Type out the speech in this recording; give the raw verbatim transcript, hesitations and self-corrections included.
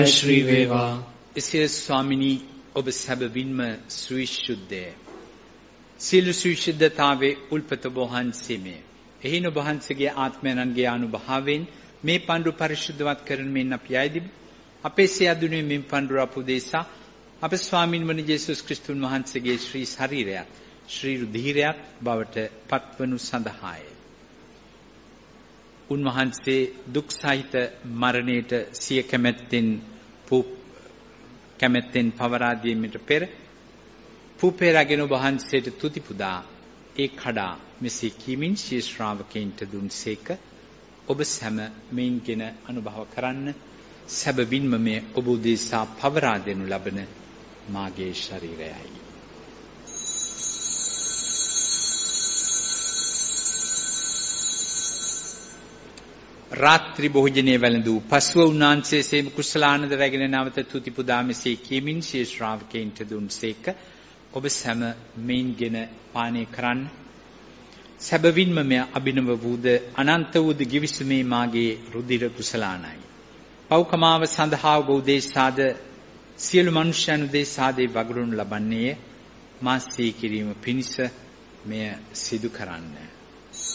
ශ්‍රී වේවා. එසේ ස්වාමිනී ඔබ සැබවින්ම සවිශුද්ධය. සියලු සවිශුද්ධතාවේ උල්පත ඔබ වහන්සේමය. එහින ඔබ වහන්සේගේ ආත්මයන්ගේ අනුභවයෙන් මේ පඬුර පරිශුද්ධවත් කරන මෙන් අපි ආයදිමු. අපේ සියදුනේ මෙන් පඬුර අපුදේසා අප ස්වාමීන් වහන්සේ යේසුස් ක්‍රිස්තුන් වහන්සේගේ ශ්‍රී ශරීරයත් ශ්‍රී රුධිරයත් බවට පත්වනු සඳහාය. උන්වහන්සේ දුක් සහිත මරණයට සිය කැමැත්තෙන් කැමැත්තෙන් පවරා දීමට පෙර පුපේ රැගෙන වහන්සේට තුති පුදා ඒ කඩා මෙසේ කීමින් ශී ශ්‍රාවකයන්ට දුන්සේක. ඔබ සැම මෙයින්ගෙන අනුභව කරන්න. සැබවින්ම මේ ඔබ උදෙසා පවරා දෙනු ලබන මාගේ ශරීරයයි. රාත්‍රී භෝජනයේ වැළඳූ පස්ව උන්වහන්සේ සේම කුසලානන්ද රැගෙන නැවත තුති පුදා මෙසේ කීමින් ශී ශ්‍රාවකයන්ට දුන්සේක. ඔබ සැම මෙයින්ගෙන පානය කරන්න. සැබවින්ම මෙය අභිනව වූද අනන්ත වූද ගිවිසුමේ මාගේ රුධිර කුසලානයි. පෞකමාව සඳහා ඔබ උදෙසාද සියලු මනුෂ්‍යයන් උදෙසාද වගුරුන් ලබන්නේ මා සිහි කිරීම පිණිස මෙය සිදු කරන්න.